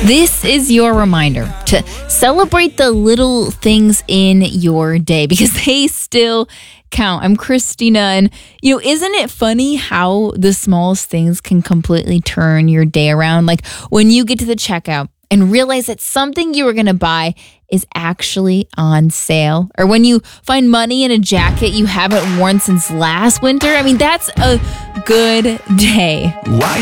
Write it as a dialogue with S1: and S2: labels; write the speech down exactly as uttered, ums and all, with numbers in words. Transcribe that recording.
S1: This is your reminder to celebrate the little things in your day because they still count. I'm Christina, and you know, isn't it funny how the smallest things can completely turn your day around? Like when you get to the checkout and realize that something you were going to buy is actually on sale, or when you find money in a jacket you haven't worn since last winter. I mean, that's a good day.
S2: Life